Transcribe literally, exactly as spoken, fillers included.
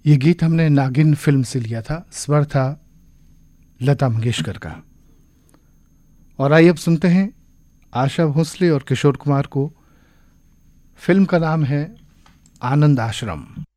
ये गीत हमने नागिन फिल्म से लिया था, स्वर था लता मंगेशकर का। और आइए अब सुनते हैं आशा भोसले और किशोर कुमार को। फिल्म का नाम है आनंद आश्रम।